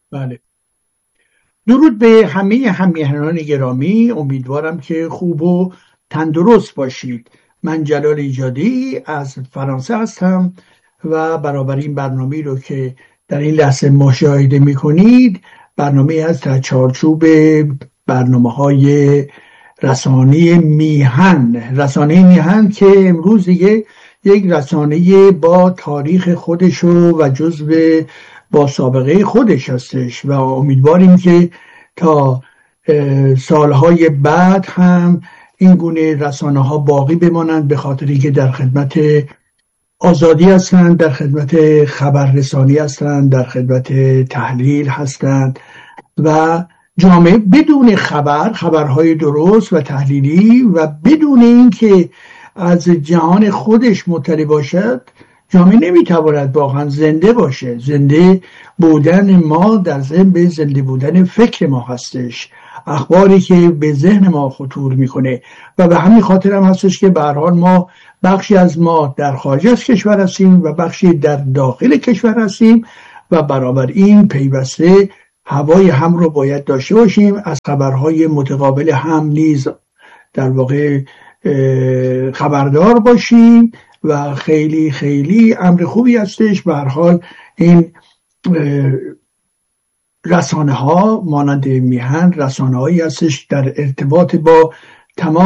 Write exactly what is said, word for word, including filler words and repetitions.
بله. درود به همه همیهنان گرامی، امیدوارم که خوب و تندرست باشید. من جلال ایجادی از فرانسه هستم و برابر این برنامه رو که در این لحظه مشاهده میکنید برنامه از در چارچوب برنامه های رسانه میهن رسانه میهن که امروز دیگه یک رسانه با تاریخ خودش و جزو با سابقه خودش هستش و امیدواریم که تا سالهای بعد هم این گونه رسانه ها باقی بمانند، به خاطری که در خدمت آزادی هستند، در خدمت خبررسانی هستند، در خدمت تحلیل هستند و جامعه بدون خبر خبرهای درست و تحلیلی و بدون اینکه از جهان خودش مطلع باشد، جامعه نمیتواند واقعا زنده باشه. زنده بودن ما در ضمن به زنده بودن فکر ما هستش، اخباری که به ذهن ما خطور میکنه و به همین خاطر هم هستش که به هر حال ما بخشی از ما در خارج از کشور هستیم و بخشی در داخل کشور هستیم و برابر این پیوسته هوای هم رو باید داشته باشیم، از خبرهای متقابل هم نیز در واقع خبردار باشیم و خیلی خیلی امر خوبی هستش. به هر حال این رسانه ها مانند میهن رسانه هایی هستش در ارتباط با تمام